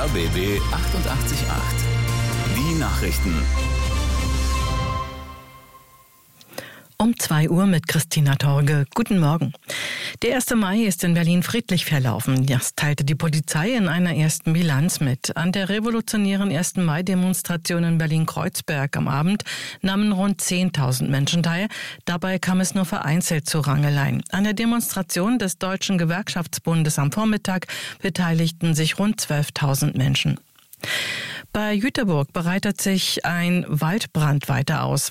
RBB 88.8. Die Nachrichten. Um 2 Uhr mit Christina Torge. Guten Morgen. Der 1. Mai ist in Berlin friedlich verlaufen. Das teilte die Polizei in einer ersten Bilanz mit. An der revolutionären 1. Mai-Demonstration in Berlin-Kreuzberg am Abend nahmen rund 10.000 Menschen teil. Dabei kam es nur vereinzelt zu Rangeleien. An der Demonstration des Deutschen Gewerkschaftsbundes am Vormittag beteiligten sich rund 12.000 Menschen. Bei Jüterbog breitet sich ein Waldbrand weiter aus.